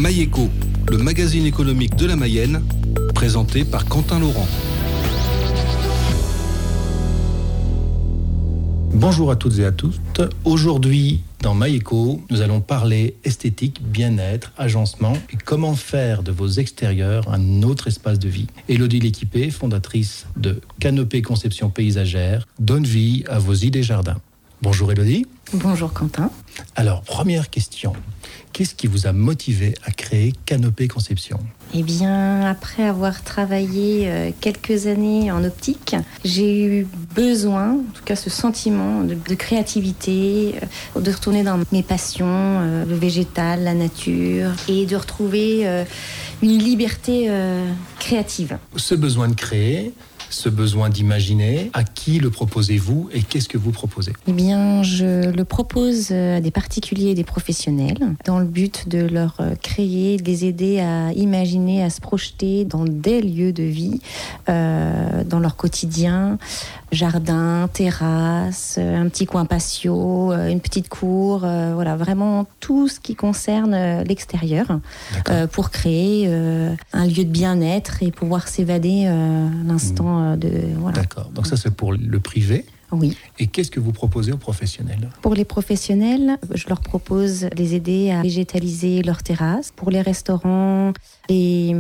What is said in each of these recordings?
MyEco, le magazine économique de la Mayenne, présenté par Quentin Laurent. Bonjour à toutes et à tous. Aujourd'hui, dans MyEco, nous allons parler esthétique, bien-être, agencement et comment faire de vos extérieurs un autre espace de vie. Élodie L'Équipée, fondatrice de Canopée Conception Paysagère, donne vie à vos idées jardins. Bonjour Élodie. Bonjour Quentin. Alors, première question. Qu'est-ce qui vous a motivé à créer Canopée Conception ? Eh bien, après avoir travaillé quelques années en optique, j'ai eu besoin, en tout cas ce sentiment de créativité, de retourner dans mes passions, le végétal, la nature, et de retrouver une liberté créative. Ce besoin de créer, ce besoin d'imaginer, à qui le proposez-vous et qu'est-ce que vous proposez ? Eh bien, je le propose à des particuliers et des professionnels dans le but de leur créer, de les aider à imaginer, à se projeter dans des lieux de vie, dans leur quotidien, jardin, terrasse, un petit coin patio, une petite cour, voilà, vraiment tout ce qui concerne l'extérieur pour créer un lieu de bien-être et pouvoir s'évader l'instant. Voilà. D'accord, donc ça c'est pour le privé. Oui. Et qu'est-ce que vous proposez aux professionnels ? Pour les professionnels, je leur propose de les aider à végétaliser leur terrasse. Pour les restaurants, les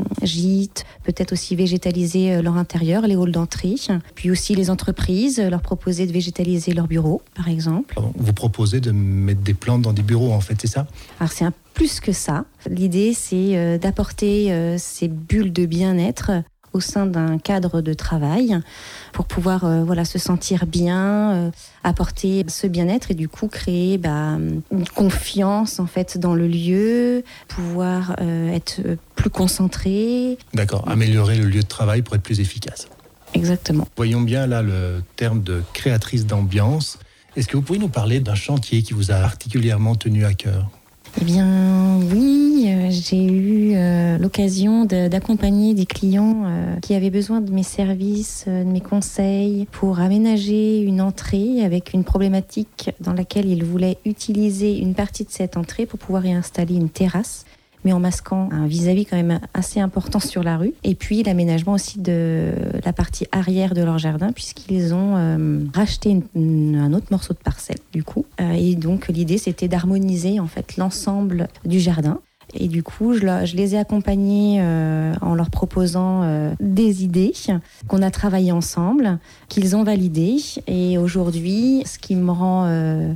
gîtes, peut-être aussi végétaliser leur intérieur, les halls d'entrée. Puis aussi les entreprises, leur proposer de végétaliser leur bureau, par exemple. Vous proposez de mettre des plantes dans des bureaux, en fait, c'est ça ? Alors c'est plus que ça. L'idée, c'est d'apporter ces bulles de bien-être au sein d'un cadre de travail pour pouvoir se sentir bien, apporter ce bien-être et du coup créer une confiance en fait dans le lieu, pouvoir être plus concentré. D'accord, améliorer le lieu de travail pour être plus efficace. Exactement. Voyons bien là le terme de créatrice d'ambiance. Est-ce que vous pourriez nous parler d'un chantier qui vous a particulièrement tenu à cœur ? Eh bien oui, j'ai eu l'occasion d'accompagner des clients qui avaient besoin de mes services, de mes conseils pour aménager une entrée avec une problématique dans laquelle ils voulaient utiliser une partie de cette entrée pour pouvoir y installer une terrasse, mais en masquant un vis-à-vis quand même assez important sur la rue. Et puis l'aménagement aussi de la partie arrière de leur jardin, puisqu'ils ont racheté un autre morceau de parcelle, du coup. Et donc l'idée, c'était d'harmoniser en fait l'ensemble du jardin. Et du coup, je les ai accompagnés en leur proposant des idées qu'on a travaillées ensemble, qu'ils ont validées. Et aujourd'hui, ce qui me rend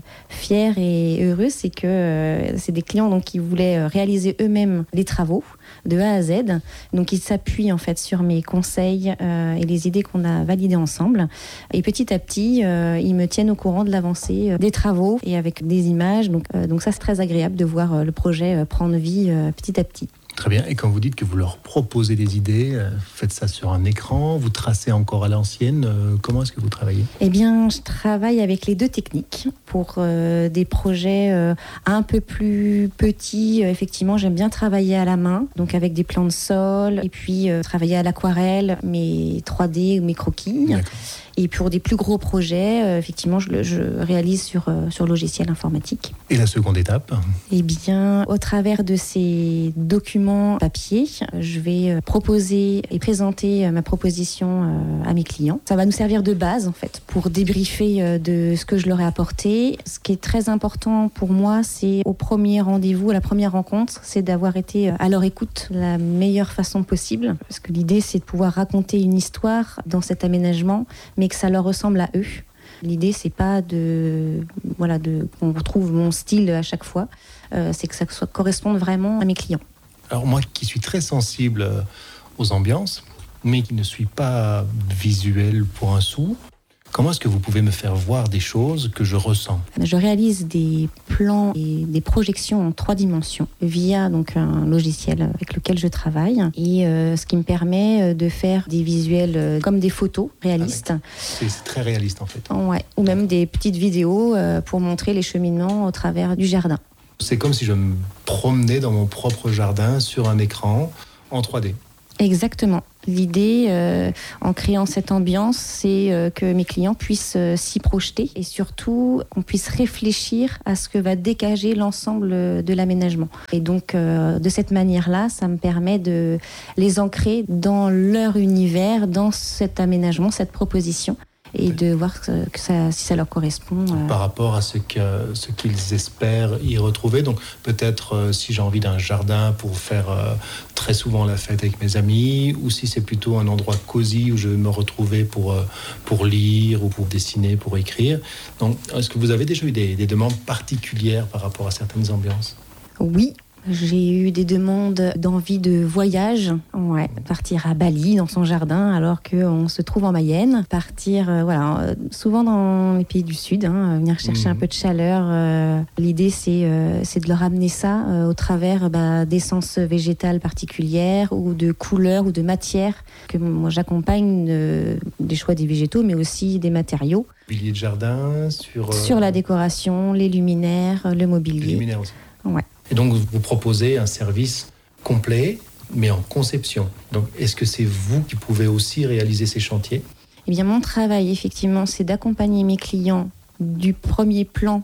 fière et heureuse, c'est que c'est des clients donc, qui voulaient réaliser eux-mêmes les travaux de A à Z. Donc, ils s'appuient en fait sur mes conseils et les idées qu'on a validées ensemble. Et petit à petit, ils me tiennent au courant de l'avancée des travaux et avec des images. Donc ça, c'est très agréable de voir le projet prendre vie petit à petit. Très bien. Et quand vous dites que vous leur proposez des idées, vous faites ça sur un écran, vous tracez encore à l'ancienne. Comment est-ce que vous travaillez ? Eh bien, je travaille avec les deux techniques. Pour des projets un peu plus petits, effectivement, j'aime bien travailler à la main, donc avec des plans de sol, et puis travailler à l'aquarelle, mes 3D ou mes croquis. D'accord. Et pour des plus gros projets, effectivement, je réalise sur logiciel informatique. Et la seconde étape ? Eh bien, au travers de ces documents papier, je vais proposer et présenter ma proposition à mes clients. Ça va nous servir de base, en fait, pour débriefer de ce que je leur ai apporté. Ce qui est très important pour moi, c'est au premier rendez-vous, à la première rencontre, c'est d'avoir été à leur écoute de la meilleure façon possible. Parce que l'idée, c'est de pouvoir raconter une histoire dans cet aménagement, mais que ça leur ressemble à eux. L'idée, c'est pas qu'on retrouve mon style à chaque fois, c'est que ça corresponde vraiment à mes clients. Alors moi qui suis très sensible aux ambiances, mais qui ne suis pas visuel pour un sou, comment est-ce que vous pouvez me faire voir des choses que je ressens ? Je réalise des plans et des projections en 3 dimensions via donc un logiciel avec lequel je travaille et ce qui me permet de faire des visuels comme des photos réalistes. C'est très réaliste en fait. Ouais, ou même des petites vidéos pour montrer les cheminements au travers du jardin. C'est comme si je me promenais dans mon propre jardin sur un écran en 3D. Exactement. L'idée, en créant cette ambiance, c'est que mes clients puissent s'y projeter et surtout qu'on puisse réfléchir à ce que va dégager l'ensemble de l'aménagement. Et donc, de cette manière-là, ça me permet de les ancrer dans leur univers, dans cet aménagement, cette proposition. Et de voir si ça leur correspond. Par rapport à ce qu'ils espèrent y retrouver. Donc peut-être si j'ai envie d'un jardin pour faire très souvent la fête avec mes amis, ou si c'est plutôt un endroit cosy où je vais me retrouver pour lire ou pour dessiner, pour écrire. Donc est-ce que vous avez déjà eu des demandes particulières par rapport à certaines ambiances ? Oui. J'ai eu des demandes d'envie de voyage, partir à Bali dans son jardin alors qu'on se trouve en Mayenne, partir souvent dans les pays du Sud, venir chercher un peu de chaleur. L'idée c'est de leur amener ça au travers d'essences végétales particulières ou de couleurs ou de matières que moi j'accompagne des choix des végétaux mais aussi des matériaux. Mobilier de jardin, sur la décoration, les luminaires, le mobilier. Les luminaires aussi. Ouais. Et donc, vous proposez un service complet, mais en conception. Donc, est-ce que c'est vous qui pouvez aussi réaliser ces chantiers ? Eh bien, mon travail, effectivement, c'est d'accompagner mes clients du premier plan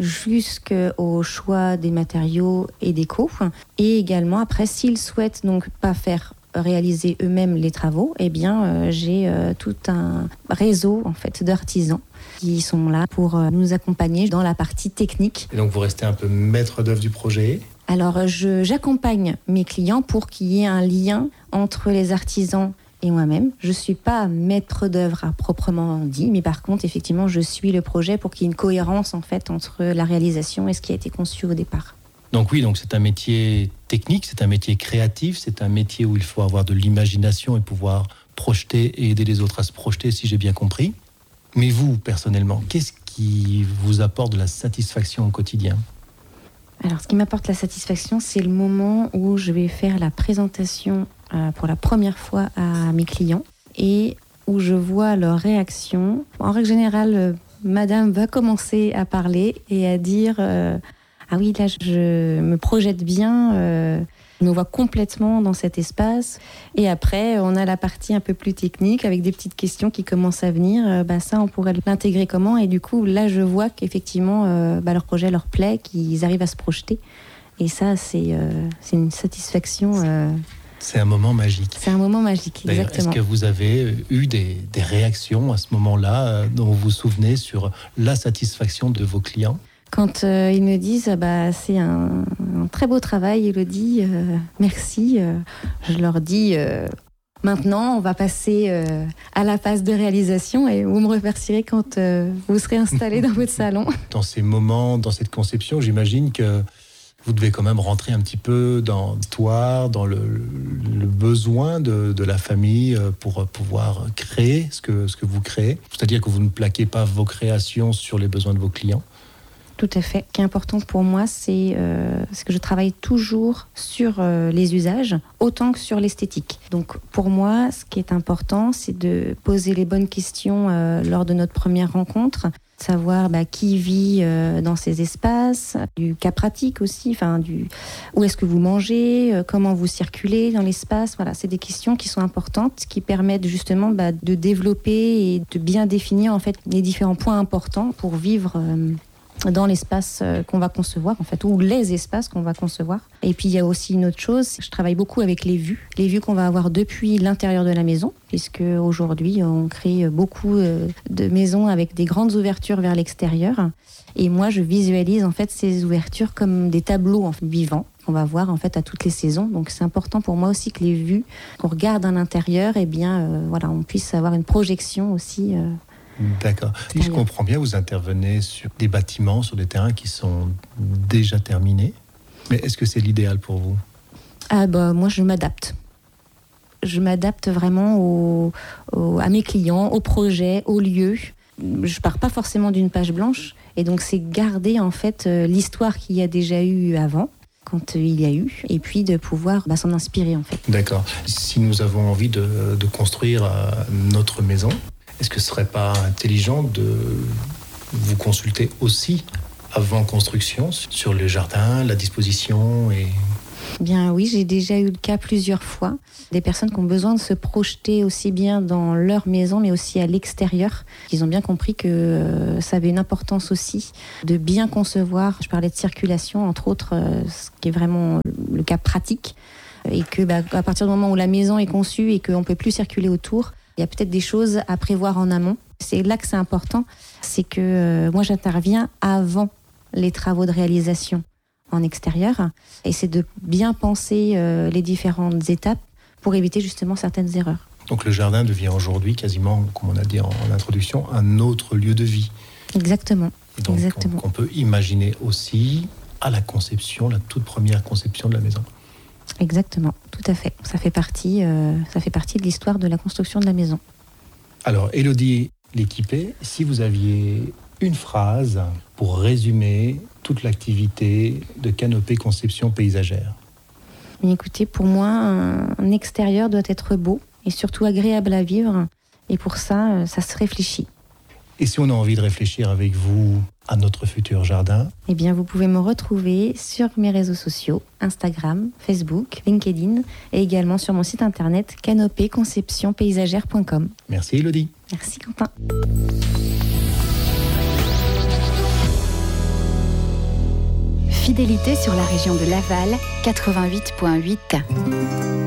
jusqu'au choix des matériaux et déco. Et également, après, s'ils souhaitent donc pas faire réaliser eux-mêmes les travaux, eh bien, j'ai tout un réseau en fait d'artisans qui sont là pour nous accompagner dans la partie technique. Et donc vous restez un peu maître d'œuvre du projet ? Alors j'accompagne mes clients pour qu'il y ait un lien entre les artisans et moi-même. Je ne suis pas maître d'œuvre à proprement dit, mais par contre effectivement je suis le projet pour qu'il y ait une cohérence en fait entre la réalisation et ce qui a été conçu au départ. Donc oui, donc c'est un métier technique, c'est un métier créatif, c'est un métier où il faut avoir de l'imagination et pouvoir projeter et aider les autres à se projeter, si j'ai bien compris. Mais vous, personnellement, qu'est-ce qui vous apporte de la satisfaction au quotidien ? Alors, ce qui m'apporte la satisfaction, c'est le moment où je vais faire la présentation pour la première fois à mes clients et où je vois leur réaction. En règle générale, madame va commencer à parler et à dire ah oui, là, je me projette bien, je me vois complètement dans cet espace. Et après, on a la partie un peu plus technique avec des petites questions qui commencent à venir. Ça, on pourrait l'intégrer comment ? Et du coup, là, je vois qu'effectivement, leur projet leur plaît, qu'ils arrivent à se projeter. Et ça, c'est une satisfaction. C'est un moment magique. C'est un moment magique, d'ailleurs, exactement. Est-ce que vous avez eu des réactions à ce moment-là dont vous vous souvenez sur la satisfaction de vos clients ? Quand ils me disent c'est un très beau travail, Élodie, merci, je leur dis maintenant on va passer à la phase de réalisation et vous me remercierez quand vous serez installé dans votre salon. Dans ces moments, dans cette conception, j'imagine que vous devez quand même rentrer un petit peu dans l'histoire, dans le besoin de la famille pour pouvoir créer ce que vous créez. C'est-à-dire que vous ne plaquez pas vos créations sur les besoins de vos clients. Tout à fait. Ce qui est important pour moi, c'est que je travaille toujours sur les usages, autant que sur l'esthétique. Donc pour moi, ce qui est important, c'est de poser les bonnes questions lors de notre première rencontre, savoir qui vit dans ces espaces, du cas pratique aussi, où est-ce que vous mangez, comment vous circulez dans l'espace. Voilà, c'est des questions qui sont importantes, qui permettent justement de développer et de bien définir en fait les différents points importants pour vivre dans l'espace qu'on va concevoir, en fait, ou les espaces qu'on va concevoir. Et puis, il y a aussi une autre chose, je travaille beaucoup avec les vues qu'on va avoir depuis l'intérieur de la maison, puisque aujourd'hui, on crée beaucoup de maisons avec des grandes ouvertures vers l'extérieur. Et moi, je visualise, en fait, ces ouvertures comme des tableaux vivants qu'on va voir, en fait, à toutes les saisons. Donc, c'est important pour moi aussi que les vues qu'on regarde à l'intérieur, on puisse avoir une projection aussi. D'accord. Si je comprends bien, vous intervenez sur des bâtiments, sur des terrains qui sont déjà terminés. Mais est-ce que c'est l'idéal pour vous ? Moi, je m'adapte. Je m'adapte vraiment à mes clients, aux projets, aux lieux. Je pars pas forcément d'une page blanche. Et donc, c'est garder en fait l'histoire qu'il y a déjà eu avant, quand il y a eu, et puis de pouvoir s'en inspirer en fait. D'accord. Si nous avons envie de construire notre maison, est-ce que ce ne serait pas intelligent de vous consulter aussi avant construction sur le jardin, la disposition et... Bien oui, j'ai déjà eu le cas plusieurs fois. Des personnes qui ont besoin de se projeter aussi bien dans leur maison, mais aussi à l'extérieur. Ils ont bien compris que ça avait une importance aussi de bien concevoir. Je parlais de circulation, entre autres, ce qui est vraiment le cas pratique. Et que à partir du moment où la maison est conçue et qu'on ne peut plus circuler autour, il y a peut-être des choses à prévoir en amont. C'est là que c'est important. C'est que moi, j'interviens avant les travaux de réalisation en extérieur. Et c'est de bien penser les différentes étapes pour éviter justement certaines erreurs. Donc le jardin devient aujourd'hui quasiment, comme on a dit en introduction, un autre lieu de vie. Exactement. Et donc Exactement. on peut imaginer aussi à la conception, la toute première conception de la maison. Exactement, tout à fait. Ça fait partie de l'histoire de la construction de la maison. Alors, Élodie L'Équipée, si vous aviez une phrase pour résumer toute l'activité de Canopée Conception Paysagère. Mais écoutez, pour moi, un extérieur doit être beau et surtout agréable à vivre. Et pour ça, ça se réfléchit. Et si on a envie de réfléchir avec vous à notre futur jardin, eh bien, vous pouvez me retrouver sur mes réseaux sociaux, Instagram, Facebook, LinkedIn et également sur mon site internet canopéconceptionpaysagère.com. Merci Élodie. Merci Quentin. Fidélité sur la région de Laval, 88.8.